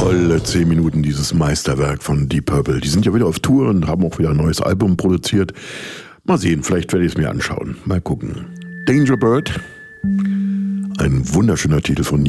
Tolle 10 Minuten, dieses Meisterwerk von Deep Purple. Die sind ja wieder auf Tour und haben auch wieder ein neues Album produziert. Mal sehen, vielleicht werde ich es mir anschauen. Mal gucken. Danger Bird, ein wunderschöner Titel von